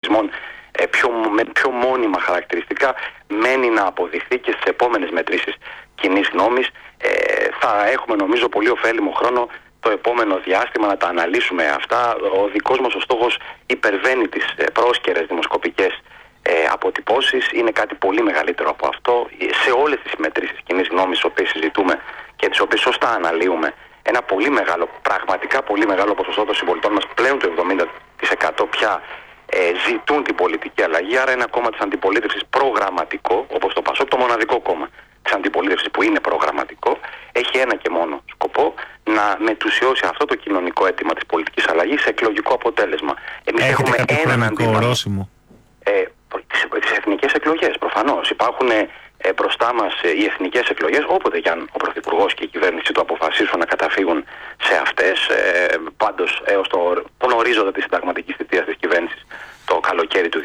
προσανατολισμών με πιο μόνιμα χαρακτηριστικά, μένει να αποδειχθεί και στις επόμενες μετρήσεις κοινής γνώμης. Θα έχουμε, νομίζω, πολύ ωφέλιμο χρόνο το επόμενο διάστημα να τα αναλύσουμε αυτά. Ο δικός μας ο στόχος υπερβαίνει τις πρόσκαιρες δημοσκοπικές αποτυπώσεις. Είναι κάτι πολύ μεγαλύτερο από αυτό. Σε όλες τις μετρήσεις κοινής γνώμης τις οποίες συζητούμε και τις οποίες σωστά αναλύουμε, ένα πολύ μεγάλο, πραγματικά πολύ μεγάλο ποσοστό των συμπολιτών μας, πλέον το 70% πια, ζητούν την πολιτική αλλαγή. Άρα ένα κόμμα της αντιπολίτευσης προγραμματικό, όπως το ΠΑΣΟΚ, το μοναδικό κόμμα της αντιπολίτευσης που είναι προγραμματικό, έχει ένα και μόνο σκοπό: να μετουσιώσει αυτό το κοινωνικό αίτημα της πολιτικής αλλαγής σε εκλογικό αποτέλεσμα. Εμείς έχουμε έναν αντίμαχο. Τις εθνικές εκλογές, προφανώς. Υπάρχουν μπροστά μας οι εθνικές εκλογές, όποτε κι αν ο Πρωθυπουργός και η κυβέρνηση του αποφασίσουν να καταφύγουν σε αυτές, πάντως έως τον ορίζοντα της συνταγματικής θητείας της κυβέρνησης το καλοκαίρι του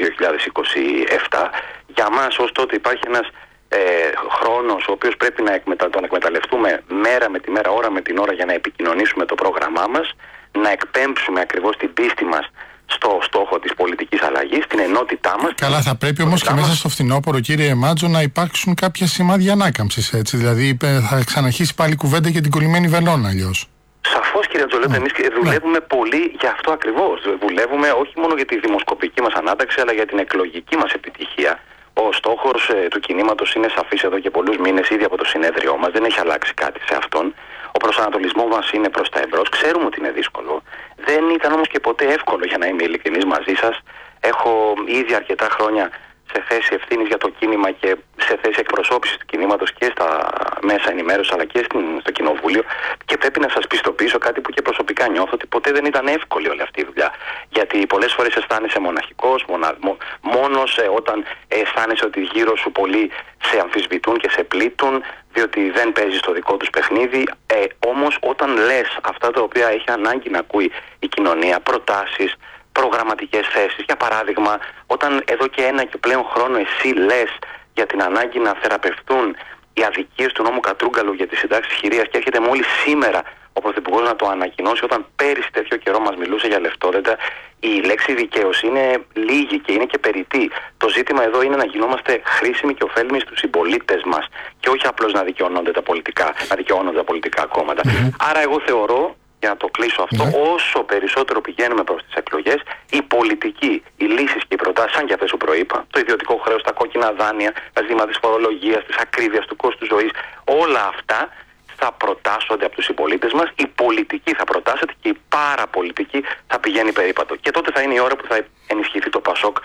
2027. Για μας ως τότε υπάρχει ένας χρόνος ο οποίος πρέπει να τον εκμεταλλευτούμε μέρα με τη μέρα, ώρα με την ώρα, για να επικοινωνήσουμε το πρόγραμμά μας, να εκπέμψουμε ακριβώς την πίστη μας στο στόχο της πολιτικής αλλαγής, την ενότητά μας. Καλά, θα πρέπει όμως και μέσα στο φθινόπωρο, κύριε Μάτζο, να υπάρξουν κάποια σημάδια ανάκαμψης, έτσι. Δηλαδή θα ξαναρχίσει πάλι η κουβέντα για την κολλημένη βελόνα αλλιώς. Σαφώς, κύριε Τζολέτο, εμείς δουλεύουμε πολύ για αυτό ακριβώς. Δουλεύουμε όχι μόνο για τη δημοσκοπική μας ανάταξη, αλλά για την εκλογική μας επιτυχία. Ο στόχος του κινήματος είναι σαφής εδώ και πολλούς μήνες, ήδη από το συνέδριό μας. Δεν έχει αλλάξει κάτι σε αυτόν. Ο προσανατολισμός μας είναι προς τα εμπρός. Ξέρουμε ότι είναι δύσκολο. Δεν ήταν όμως και ποτέ εύκολο, για να είμαι ειλικρινής μαζί σας. Έχω ήδη αρκετά χρόνια σε θέση ευθύνης για το κίνημα και σε θέση εκπροσώπησης του κινήματος και στα μέσα ενημέρωσης αλλά και στο κοινοβούλιο, και πρέπει να σας πιστοποιήσω κάτι που και προσωπικά νιώθω, ότι ποτέ δεν ήταν εύκολη όλη αυτή η δουλειά. Γιατί πολλές φορές αισθάνεσαι μοναχικός, μόνος, όταν αισθάνεσαι ότι γύρω σου πολλοί σε αμφισβητούν και σε πλήττουν, διότι δεν παίζεις το δικό τους παιχνίδι. Όμως όταν λες αυτά τα οποία έχει ανάγκη να ακούει η κοινωνία, προτάσεις, προγραμματικές θέσεις, για παράδειγμα, όταν εδώ και ένα και πλέον χρόνο εσύ λες για την ανάγκη να θεραπευτούν οι αδικίες του νόμου Κατρούγκαλου για τη συντάξη χειρίας, και έρχεται μόλις σήμερα ο Πρωθυπουργός να το ανακοινώσει, όταν πέρυσι τέτοιο καιρό μας μιλούσε για λεφτότητα, η λέξη δικαίωση είναι λίγη και είναι και περιττή. Το ζήτημα εδώ είναι να γινόμαστε χρήσιμοι και ωφέλιμοι στους συμπολίτες μας και όχι απλώς να δικαιώνονται τα πολιτικά κόμματα. Άρα εγώ θεωρώ, για να το κλείσω αυτό, όσο περισσότερο πηγαίνουμε προς τις εκλογές, η πολιτική, οι λύσεις και οι προτάσεις, σαν και αυτές που προείπα, το ιδιωτικό χρέος, τα κόκκινα δάνεια, τα ζητήματα της φορολογίας, της ακρίβειας, του κόστου ζωής, όλα αυτά θα προτάσσονται από τους συμπολίτες μας, η πολιτική θα προτάσσεται και η παραπολιτική θα πηγαίνει περίπατο. Και τότε θα είναι η ώρα που θα ενισχυθεί το ΠΑΣΟΚ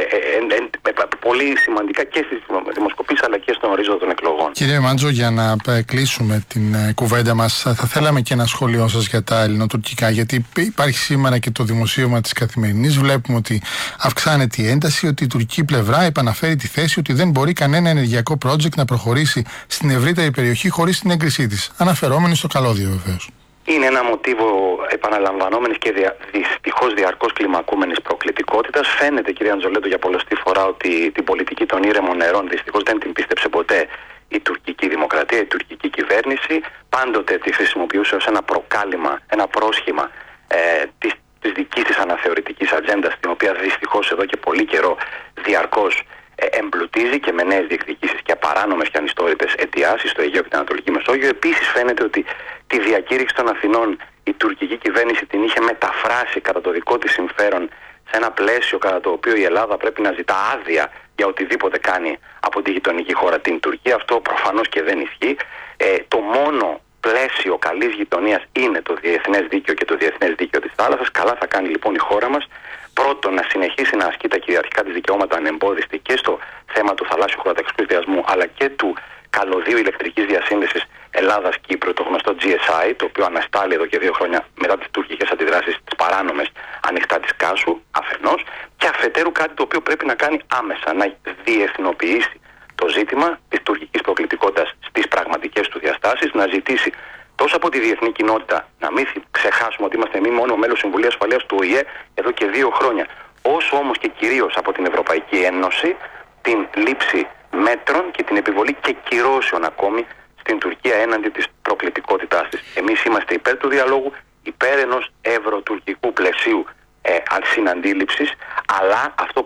πολύ σημαντικά και στις δημοσκοπήσεις αλλά και στον ορίζοντα των εκλογών. Κύριε Μάντζο, για να κλείσουμε την κουβέντα μας, θα θέλαμε και ένα σχόλιο σας για τα ελληνοτουρκικά, γιατί υπάρχει σήμερα και το δημοσίευμα της Καθημερινής. Βλέπουμε ότι αυξάνεται η ένταση, ότι η τουρκική πλευρά επαναφέρει τη θέση ότι δεν μπορεί κανένα ενεργειακό project να προχωρήσει στην ευρύτερη περιοχή χωρίς την έγκρισή της. Αναφερόμενη στο καλώδιο, βεβαίως. Είναι ένα μοτίβο επαναλαμβανόμενης και δυστυχώς διαρκώς κλιμακούμενης προκλητικότητας. Φαίνεται, κυρία Αντζολέτο, για πολλωστή φορά ότι την πολιτική των ήρεμων νερών δυστυχώς δεν την πίστεψε ποτέ η τουρκική δημοκρατία, η τουρκική κυβέρνηση. Πάντοτε τη χρησιμοποιούσε ως ένα προκάλημα, ένα πρόσχημα της δικής της αναθεωρητικής ατζέντας, την οποία δυστυχώς εδώ και πολύ καιρό διαρκώς εμπλουτίζει και με νέες διεκδικήσεις και παράνομες και ανιστόρητες αιτιάσεις στο Αιγαίο και την Ανατολική Μεσόγειο. Επίσης φαίνεται ότι τη διακήρυξη των Αθηνών η τουρκική κυβέρνηση την είχε μεταφράσει κατά το δικό της συμφέρον σε ένα πλαίσιο κατά το οποίο η Ελλάδα πρέπει να ζητά άδεια για οτιδήποτε κάνει από τη γειτονική χώρα, την Τουρκία. Αυτό προφανώς και δεν ισχύει. Το μόνο πλαίσιο καλής γειτονίας είναι το διεθνές δίκαιο και το διεθνές δίκαιο της θάλασσας. Καλά θα κάνει λοιπόν η χώρα μας πρώτον να συνεχίσει να ασκεί τα κυριαρχικά της δικαιώματα ανεμπόδιστη και στο θέμα του θαλάσσιου χωροταξικού συνδυασμού αλλά και του καλωδίου ηλεκτρικής διασύνδεσης Ελλάδας-Κύπρου, το γνωστό GSI, το οποίο αναστάλει εδώ και 2 χρόνια μετά τις τουρκικές αντιδράσεις, τις παράνομες ανοιχτά της Κάσου, αφενός, και αφετέρου κάτι το οποίο πρέπει να κάνει άμεσα, να διεθνοποιήσει το ζήτημα της τουρκικής προκλητικότητας στις πραγματικές του διαστάσεις, να ζητήσει τόσο από τη διεθνή κοινότητα, να μην ξεχάσουμε ότι είμαστε εμείς μόνο μέλος Συμβουλίου Ασφαλείας του ΟΗΕ εδώ και 2 χρόνια, όσο όμως και κυρίως από την Ευρωπαϊκή Ένωση, την λήψη μέτρων και την επιβολή και κυρώσεων ακόμη στην Τουρκία έναντι της προκλητικότητάς της. Εμείς είμαστε υπέρ του διαλόγου, υπέρ ενός ευρωτουρκικού πλαισίου συναντήληψης, αλλά αυτό